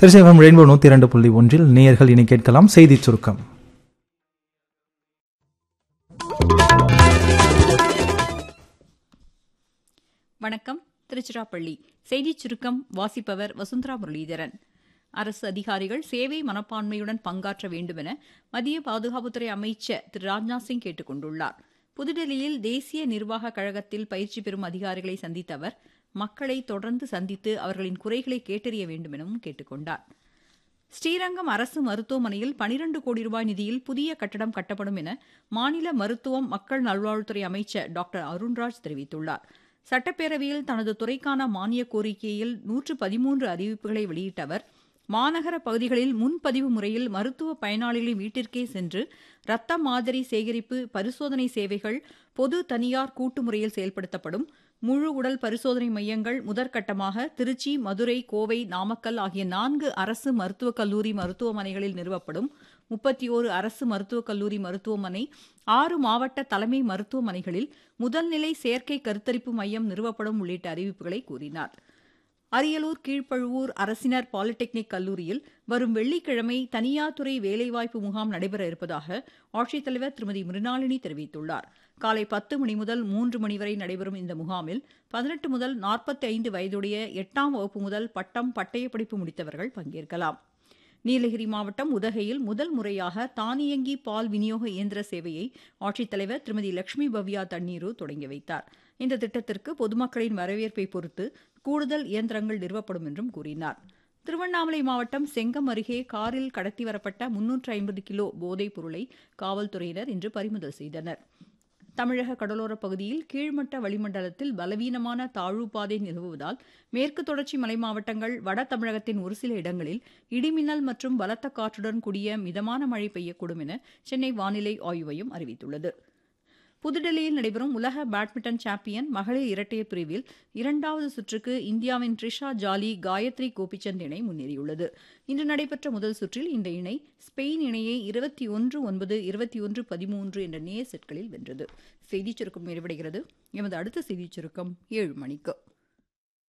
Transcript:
திருச்சிஎஃப்எம் rainbow 102.1 நேயர்கள் இனி கேட்கலாம் செய்தி சுருக்கம். வணக்கம். திருச்சிராப்பள்ளி செய்திச் சுருக்கம் வாசிப்பவர் வசுந்தரா முரளிதரன். அரசு அதிகாரிகள் சேவை மனப்பான்மையுடன் பங்காற்ற வேண்டுமென மத்திய பாதுகாப்புத்துறை அமைச்சர் திரு ராஜ்நாத் சிங் கேட்டுக் கொண்டுள்ளார். புதுடெல்லியில் தேசிய நிர்வாக கழகத்தில் பயிற்சி பெறும் அதிகாரிகளை சந்தித்த அவர் மக்களை தொடர்ந்து சந்தித்து அவர்களின் குறைகளை கேட்டறிய வேண்டுமெனவும் கேட்டுக் கொண்டார். ஸ்ரீரங்கம் அரசு மருத்துவமனையில் 12 கோடி ரூபாய் நிதியில் புதிய கட்டடம் கட்டப்படும் என மாநில மருத்துவம் மக்கள் நல்வாழ்வுத்துறை அமைச்சர் டாக்டர் அருண்ராஜ் தெரிவித்துள்ளார். சட்டப்பேரவையில் தனது துறைக்கான மானிய கோரிக்கையில் 113 அறிவிப்புகளை வெளியிட்ட அவர் மாநகர பகுதிகளில் முன்பதிவு முறையில் மருத்துவ பயனாளிகளின் வீட்டிற்கே சென்று இரத்த மாதிரி சேகரிப்பு பரிசோதனை சேவைகள் பொது தனியார் கூட்டு முறையில் செயல்படுத்தப்படும். முழு உடல் பரிசோதனை மையங்கள் முதற்கட்டமாக திருச்சி, மதுரை, கோவை, நாமக்கல் ஆகிய 4 அரசு மருத்துவக் கல்லூரி மருத்துவமனைகளில் நிறுவப்படும். 31 அரசு மருத்துவக் கல்லூரி மருத்துவமனை, 6 மாவட்ட தலைமை மருத்துவமனைகளில் முதல்நிலை செயற்கை கருத்தரிப்பு மையம் நிறுவப்படும் உள்ளிட்ட அறிவிப்புகளை கூறினார். அரியலூர் கீழ்ப்பழுவூர் அரசினர் பாலிடெக்னிக் கல்லூரியில் வரும் வெள்ளிக்கிழமை தனியார் துறை வேலைவாய்ப்பு முகாம் நடைபெற இருப்பதாக ஆட்சித்தலைவர் திருமதி மிருணாளினி தெரிவித்துள்ளார். காலை 10 மணி முதல் 3 மணி வரை நடைபெறும் இந்த முகாமில் 18 முதல் 45 வயதுடைய 8ஆம் வகுப்பு முதல் பட்டம், பட்டயப்படிப்பு முடித்தவர்கள் பங்கேற்கலாம். நீலகிரி மாவட்டம் உதகையில் முதல் முறையாக தானியங்கி பால் விநியோக இயந்திர சேவையை ஆட்சித்தலைவர் திருமதி லட்சுமி பவ்யா தண்ணீரு தொடங்கி வைத்தார். இந்த திட்டத்திற்கு பொதுமக்களின் வரவேற்பை பொறுத்து கூடுதல் இயந்திரங்கள் நிறுவப்படும் என்றும் கூறினார். திருவண்ணாமலை மாவட்டம் செங்கம் அருகே காரில் கடத்தி வரப்பட்ட 350 கிலோ போதைப் பொருளை காவல்துறையினர் இன்று பறிமுதல் செய்தனர். தமிழக கடலோரப் பகுதியில் கீழ்மட்ட வளிமண்டலத்தில் பலவீனமான தாழ்வுப்பாதை நிலவுவதால் மேற்கு தொடர்ச்சி மலை மாவட்டங்கள், வட தமிழகத்தின் ஒரு சில இடங்களில் இடிமின்னல் மற்றும் பலத்த காற்றுடன் கூடிய மிதமான மழை பெய்யக்கூடும் என சென்னை வானிலை ஆய்வு மையம் அறிவித்துள்ளது. புதுடெல்லியில் நடைபெறும் உலக பேட்மிண்டன் சாம்பியன் மகளிர் இரட்டையர் பிரிவில் 2வது சுற்றுக்கு இந்தியாவின் ட்ரிஷா ஜாலி, காயத்ரி கோபிச்சந்த் இணை முன்னேறியுள்ளது. இன்று நடைபெற்ற முதல் சுற்றில் இந்த இணை ஸ்பெயின் இணையை 21-9, 21-13 என்ற நேர் செட்களில் வென்றது. செய்திச் சுருக்கம் நிறைவடைகிறது. எமது அடுத்த செய்திச் சுருக்கம் 7 மணிக்கு.